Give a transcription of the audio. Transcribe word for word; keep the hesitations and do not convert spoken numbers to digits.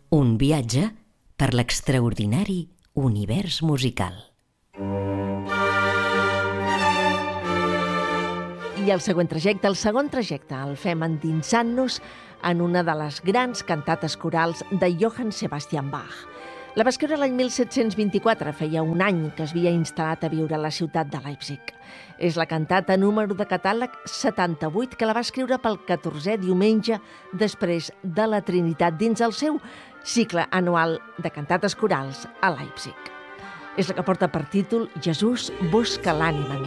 Un viatge per l'extraordinari univers musical. I el següent trajecte, el segon trajecte, el fem endinsant-nos en una de les grans cantates corals de Johann Sebastian Bach. La va escriure l'any mil set-cents vint-i-quatre, feia un any que es havia instal·lat a viure a la ciutat de Leipzig. És la cantata número de catàleg setanta-vuit que la va escriure pel catorzè diumenge després de la Trinitat dins el seu cicle anual de cantates corals a Leipzig. És la que porta per títol Jesús busca l'ànima meva.